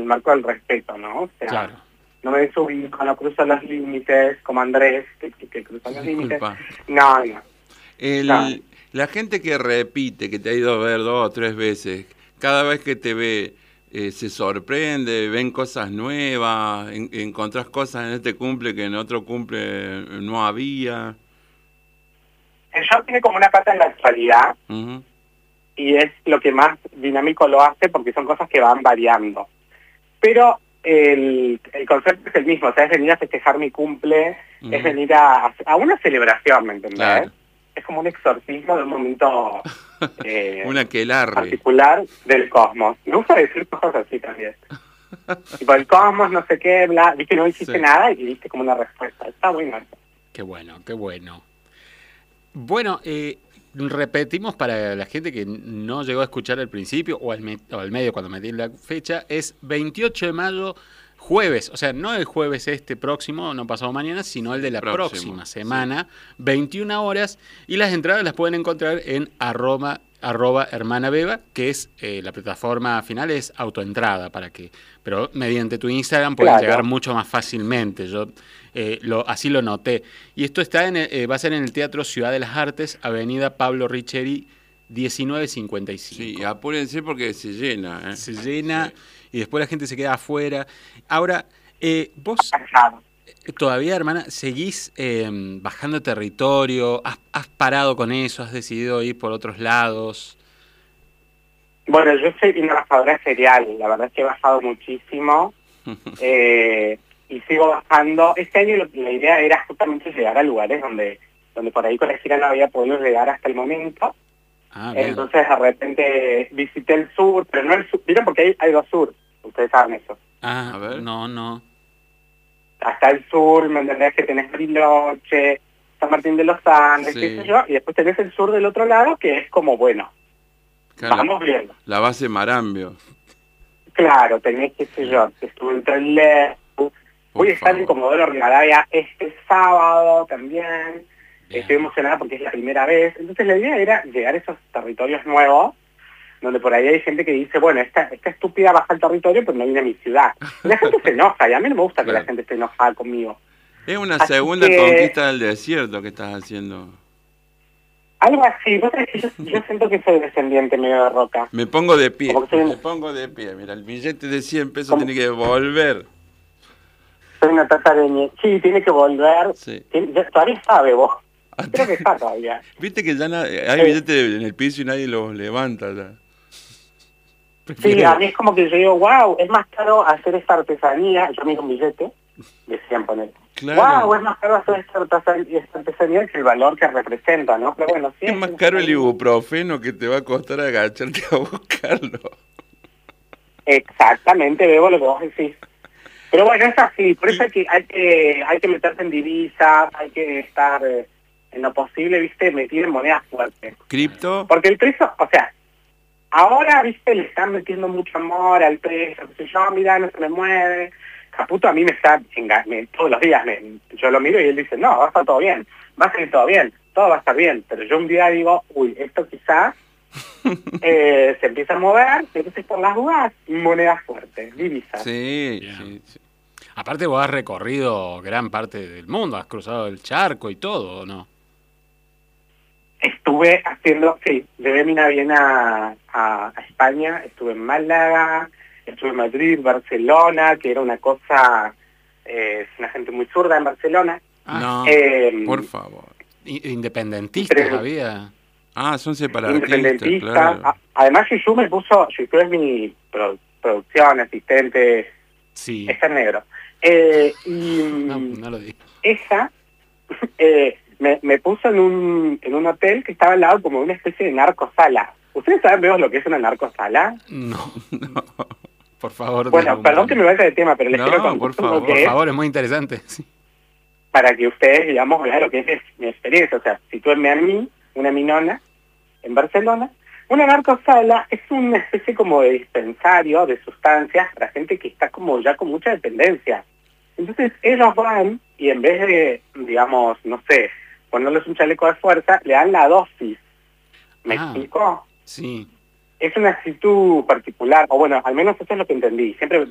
el marco del respeto, ¿no? O sea, Claro. no me desubico, no cruzo los límites, como Andrés, que cruza los límites. Disculpa. No, no. La gente que repite, que te ha ido a ver 2 o 3 veces, cada vez que te ve, se sorprende, ven cosas nuevas, encontrás cosas en este cumple que en otro cumple no había. El show tiene como una pata en la actualidad, Uh-huh. y es lo que más dinámico lo hace porque son cosas que van variando. Pero el concepto es el mismo, o sea, es venir a festejar mi cumple, Uh-huh. es venir a una celebración, ¿me entendés? Claro. Es como un exorcismo de un momento Un aquelarre. particular del cosmos. Me gusta decir cosas así también. Tipo, el cosmos, no sé qué, bla, viste, no hiciste nada y viste como una respuesta. Está bueno eso. Qué bueno, qué bueno. Bueno, repetimos para la gente que no llegó a escuchar al principio o al medio cuando metí la fecha, es 28 de mayo, jueves, o sea, no el jueves este próximo, no pasado mañana, sino el de la próxima semana, sí. 21 horas, y las entradas las pueden encontrar en @hermanabeba, que es la plataforma final, es autoentrada, pero mediante tu Instagram pueden llegar mucho más fácilmente. Yo así lo noté. Y esto está va a ser en el Teatro Ciudad de las Artes, Avenida Pablo Richeri, 1955. Sí, apúrense porque se llena. Se llena, sí. Y después la gente se queda afuera. Ahora, vos todavía, hermana, seguís bajando territorio, has parado con eso, has decidido ir por otros lados. Bueno, yo soy una bajadora serial, la verdad es que he bajado muchísimo y sigo bajando. Este año la idea era justamente llegar a lugares donde por ahí con la gira no había podido llegar hasta el momento. Entonces de repente visité el sur, pero no el sur, ¿vieron? Porque hay 2 sur, ustedes saben eso. A ver. No. Hasta el sur, ¿me entendés? Que tenés Bariloche, San Martín de los Andes, qué sé yo, y después tenés el sur del otro lado, que es como, bueno, claro, vamos viendo. La base Marambio. Claro, tenés, qué sé yo, estuve en Trelew, voy a estar en Comodoro Rivadavia este sábado también. Estoy emocionada porque es la primera vez. Entonces la idea era llegar a esos territorios nuevos, donde por ahí hay gente que dice, bueno, esta estúpida baja el territorio, pero no viene a mi ciudad. Y la gente se enoja, y a mí no me gusta que la gente esté enojada conmigo. Es una segunda conquista del desierto que estás haciendo. Algo así, vos sabés que yo siento que soy descendiente medio de Roca. Me pongo de pie, me pongo de pie. Mira, el billete de 100 pesos tiene que volver. Soy una taza de sí, tiene que volver. Sí. Todavía está, vos. Creo que está todavía. Viste que ya hay billetes en el piso y nadie los levanta ya. Sí, a mí es como que yo digo, wow, es más caro hacer esta artesanía. Yo miro un billete, decían poner. Claro. Wow, es más caro hacer esta artesanía que el valor que representa, ¿no? Pero bueno, sí. Es más caro el ibuprofeno que te va a costar agacharte a buscarlo. Exactamente, Bebo, lo que vos decís. Pero bueno, es así, por eso hay que meterse en divisas, hay que estar en lo posible, viste, metido en monedas fuertes. ¿Cripto? Porque el precio, o sea, ahora, viste, le están metiendo mucho amor al precio, que yo, mira, no se me mueve. Caputo a mí me está todos los días, yo lo miro y él dice, no, va a estar todo bien, va a salir todo bien, todo va a estar bien. Pero yo un día digo, uy, esto quizás se empieza a mover, entonces por las dudas, monedas fuertes, divisas. Sí. Aparte vos has recorrido gran parte del mundo, has cruzado el charco y todo, ¿o no? Estuve haciendo, sí, llevé mi naviena a España, estuve en Málaga, estuve en Madrid, Barcelona, que era una cosa, es una gente muy zurda en Barcelona. No, por favor. Independentistas había. Son separatistas, independentistas. claro. Además, Yuyu es mi producción, asistente, sí. Está en negro. No lo digo. Esa me puso en un hotel que estaba al lado como una especie de narcosala. ¿Ustedes saben, veo, lo que es una narcosala? No. Por favor. Bueno, perdón que me vaya de tema, pero les quiero contar por favor, es muy interesante. Sí. Para que ustedes, digamos, vean lo que es mi experiencia. O sea, sitúenme a mí, una minona, en Barcelona. Una narcosala es una especie como de dispensario de sustancias para gente que está como ya con mucha dependencia. Entonces ellos van y en vez de, digamos, no sé, ponerles un chaleco de fuerza, le dan la dosis. ¿Me explico? Sí. Es una actitud particular, o bueno, al menos eso es lo que entendí. Siempre